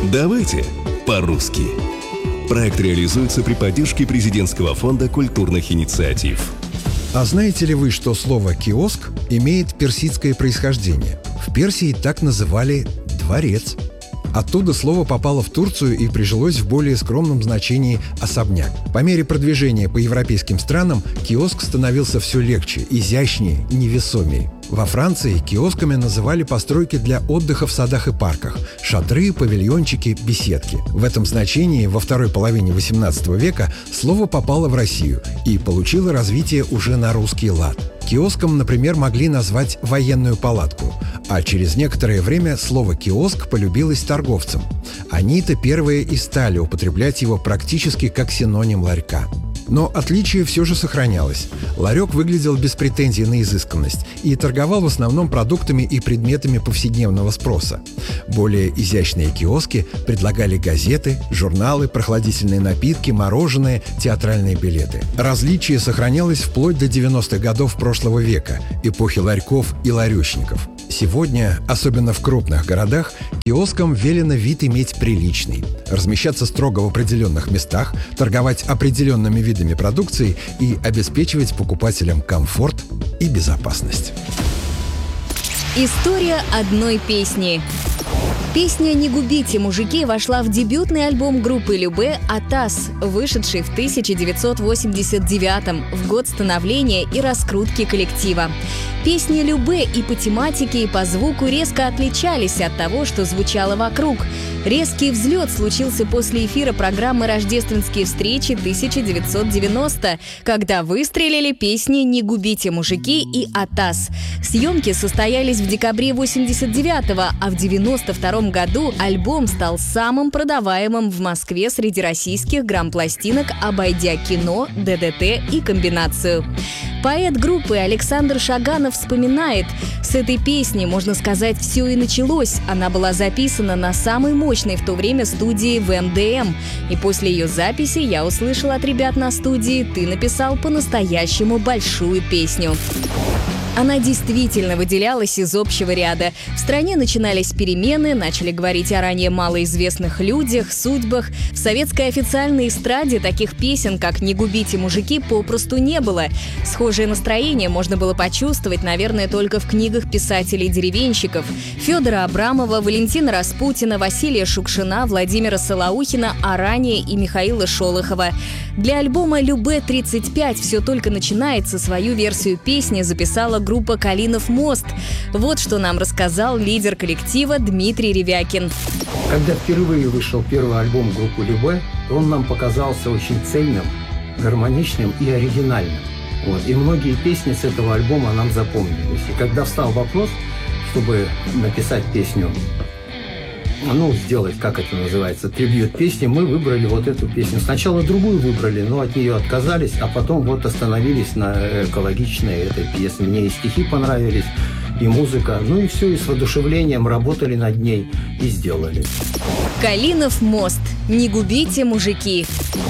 Давайте по-русски. Проект реализуется при поддержке Президентского фонда культурных инициатив. А знаете ли вы, что слово «киоск» имеет персидское происхождение? В Персии так называли «дворец». Оттуда слово попало в Турцию и прижилось в более скромном значении «особняк». По мере продвижения по европейским странам киоск становился все легче, изящнее, невесомее. Во Франции киосками называли постройки для отдыха в садах и парках – шатры, павильончики, беседки. В этом значении во второй половине XVIII века слово попало в Россию и получило развитие уже на русский лад. Киоском, например, могли назвать военную палатку, а через некоторое время слово «киоск» полюбилось торговцам. Они-то первые и стали употреблять его практически как синоним ларька. Но отличие все же сохранялось. Ларек выглядел без претензий на изысканность и торговал в основном продуктами и предметами повседневного спроса. Более изящные киоски предлагали газеты, журналы, прохладительные напитки, мороженое, театральные билеты. Различие сохранялось вплоть до 90-х годов прошлого века, эпохи ларьков и ларечников. Сегодня, особенно в крупных городах, киоскам велено вид иметь приличный, размещаться строго в определенных местах, торговать определенными видами продукции и обеспечивать покупателям комфорт и безопасность. История одной песни. Песня «Не губите, мужики» вошла в дебютный альбом группы Любэ «Атас», вышедший в 1989-м, в год становления и раскрутки коллектива. Песни Любэ и по тематике, и по звуку резко отличались от того, что звучало вокруг. Резкий взлет случился после эфира программы «Рождественские встречи» 1990, когда выстрелили песни «Не губите, мужики» и «Атас». Съемки состоялись в декабре 89-го, а в 92-м году альбом стал самым продаваемым в Москве среди российских грамм-пластинок, обойдя кино, ДДТ и комбинацию. Поэт группы Александр Шаганов вспоминает: «С этой песни, можно сказать, все и началось. Она была записана на самой мощной в то время студии в МДМ. И после ее записи я услышал от ребят на студии: ты написал по-настоящему большую песню». Она действительно выделялась из общего ряда. В стране начинались перемены, начали говорить о ранее малоизвестных людях, судьбах. В советской официальной эстраде таких песен, как «Не губите, мужики», попросту не было. Схожее настроение можно было почувствовать, наверное, только в книгах писателей-деревенщиков: Федора Абрамова, Валентина Распутина, Василия Шукшина, Владимира Солоухина, а ранее и Михаила Шолохова. Для альбома «Любэ-35» «Все только начинается» свою версию песни записала группа «Калинов мост». Вот что нам рассказал лидер коллектива Дмитрий Ревякин. Когда впервые вышел первый альбом группы Любэ, он нам показался очень цельным, гармоничным и оригинальным. И многие песни с этого альбома нам запомнились. И когда встал вопрос, чтобы написать песню, сделать, как это называется, трибьют песни, мы выбрали вот эту песню. Сначала другую выбрали, но от нее отказались, а потом остановились на экологичной этой песне. Мне и стихи понравились, и музыка. И все, и с воодушевлением работали над ней и сделали. Калинов мост. Не губите, мужики.